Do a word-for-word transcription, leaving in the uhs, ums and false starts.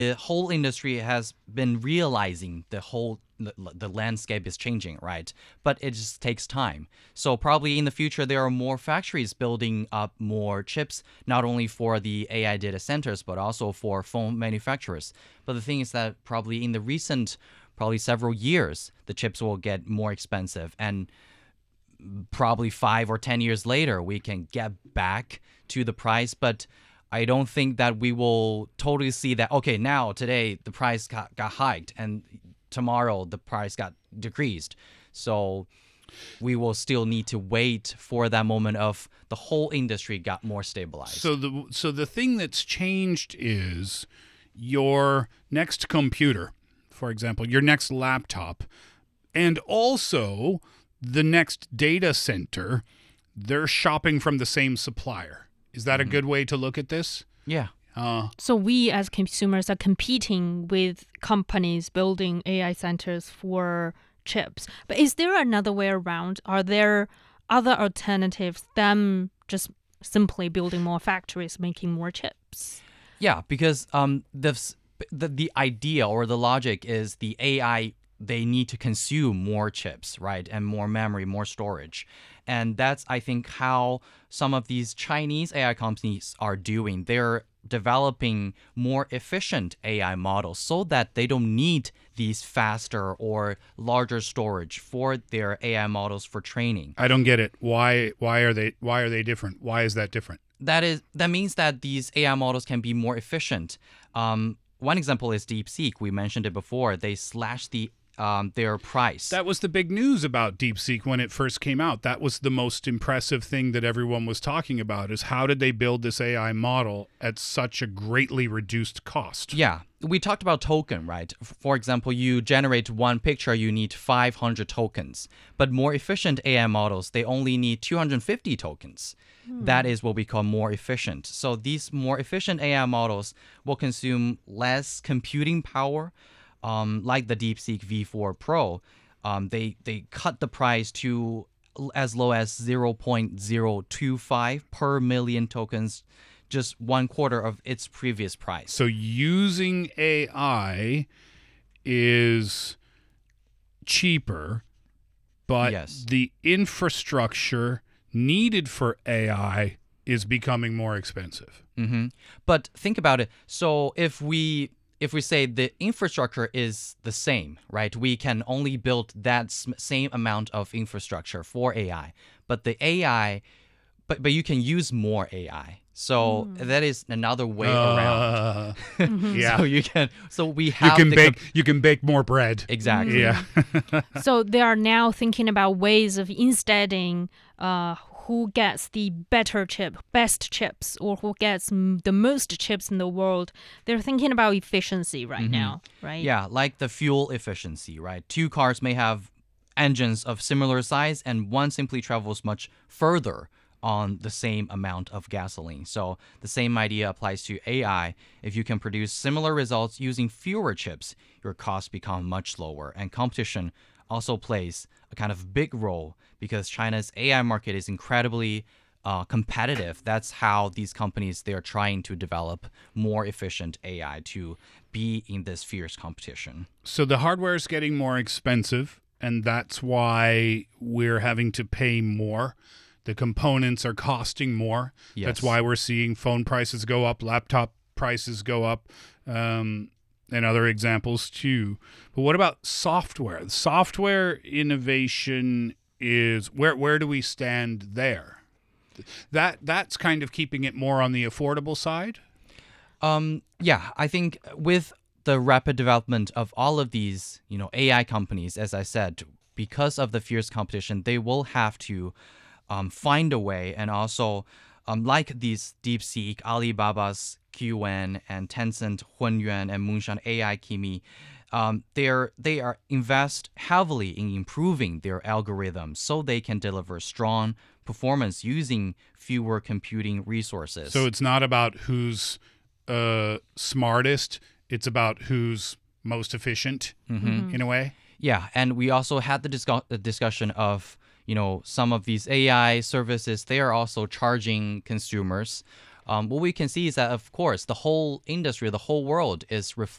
the whole industry has been realizing the whole the, the landscape is changing, right? But it just takes time. So probably in the future there are more factories building up more chips, not only for the A I data centers but also for phone manufacturers. But the thing is that probably in the recent probably several years the chips will get more expensive, and probably five or ten years later we can get back to the price. But I don't think that we will totally see that, okay, now today the price got, got hiked and tomorrow the price got decreased. So we will still need to wait for that moment of the whole industry got more stabilized. So the so the thing that's changed is your next computer, for example, your next laptop, and also the next data center, they're shopping from the same supplier. Is that mm-hmm. a good way to look at this? Yeah. Uh, so we as consumers are competing with companies building A I centers for chips. But is there another way around? Are there other alternatives than just simply building more factories, making more chips? Yeah, because um, the, the the idea or the logic is the A I, they need to consume more chips, right? And more memory, more storage. And that's, I think, how some of these Chinese A I companies are doing. They're developing more efficient A I models so that they don't need these faster or larger storage for their A I models for training. I don't get it. Why why are they why are they different? Why is that different? That is that means that these A I models can be more efficient. Um, one example is DeepSeek. We mentioned it before. They slashed the Um, their price. That was the big news about DeepSeek when it first came out. That was the most impressive thing that everyone was talking about, is how did they build this A I model at such a greatly reduced cost? Yeah. We talked about token, right? For example, you generate one picture, you need five hundred tokens. But more efficient A I models, they only need two hundred fifty tokens. Hmm. That is what we call more efficient. So these more efficient A I models will consume less computing power. Um, like the DeepSeek V four Pro, um, they they cut the price to as low as zero point zero two five per million tokens, just one quarter of its previous price. So using A I is cheaper, but yes. the infrastructure needed for A I is becoming more expensive. Mm-hmm. But think about it. So if we If we say the infrastructure is the same, right? We can only build that same amount of infrastructure for A I, but the A I, but but you can use more A I. So mm. that is another way uh, around. mm-hmm. Yeah. So you can. So we have. You can the bake. comp- you can bake more bread. Exactly. Yeah. So they are now thinking about ways of insteading uh, who gets the better chip, best chips, or who gets m- the most chips in the world. They're thinking about efficiency right mm-hmm. now, right? Yeah, like the fuel efficiency, right? Two cars may have engines of similar size, and one simply travels much further on the same amount of gasoline. So the same idea applies to A I. If you can produce similar results using fewer chips, your costs become much lower, and competition also plays a kind of big role because China's A I market is incredibly uh, competitive. That's how these companies, they're trying to develop more efficient A I to be in this fierce competition. So the hardware is getting more expensive, and that's why we're having to pay more. The components are costing more. Yes. That's why we're seeing phone prices go up, laptop prices go up, um, and other examples too. But what about software? Software innovation is where where do we stand there? That that's kind of keeping it more on the affordable side. Um, yeah, I think with the rapid development of all of these, you know, A I companies, as I said, because of the fierce competition, they will have to um, find a way, and also um, like these DeepSeek, Alibaba's Qwen, and Tencent Hunyuan and Moonshot A I Kimi, um, they're they are invest heavily in improving their algorithms so they can deliver strong performance using fewer computing resources. So it's not about who's uh, smartest; it's about who's most efficient, mm-hmm. in a way. Yeah, and we also had the, discu- the discussion of, you know, some of these A I services, they are also charging consumers. Um, what we can see is that, of course, the whole industry, the whole world is reflecting